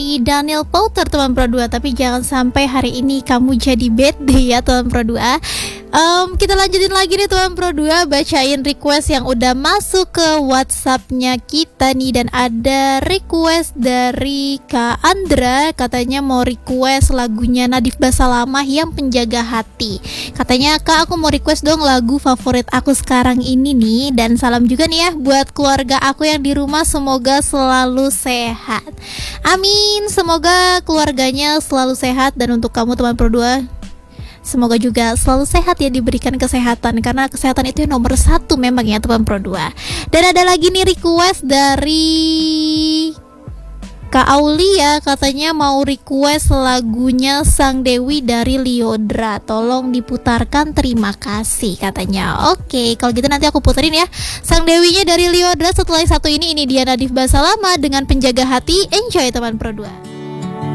Daniel Powter teman Pro 2. Tapi jangan sampai hari ini kamu jadi bad day ya teman Pro 2. Kita lanjutin lagi nih teman Pro 2, bacain request yang udah masuk ke WhatsAppnya kita nih. Dan ada request dari Kak Andra, katanya mau request lagunya Nadif Basalamah yang Penjaga Hati. Katanya, Kak, aku mau request dong lagu favorit aku sekarang ini nih. Dan salam juga nih ya buat keluarga aku yang di rumah, semoga selalu sehat. Amin, semoga keluarganya selalu sehat. Dan untuk kamu teman Pro 2, semoga juga selalu sehat ya, diberikan kesehatan, karena kesehatan itu yang nomor satu memang ya teman Pro 2. Dan ada lagi nih request dari Kak Aulia, katanya mau request lagunya Sang Dewi dari Lyodra. Tolong diputarkan, terima kasih katanya. Oke, kalau gitu nanti aku puterin ya Sang Dewinya dari Lyodra. Setelah yang satu ini dia Nadif Basalamah dengan Penjaga Hati. Enjoy teman Pro 2.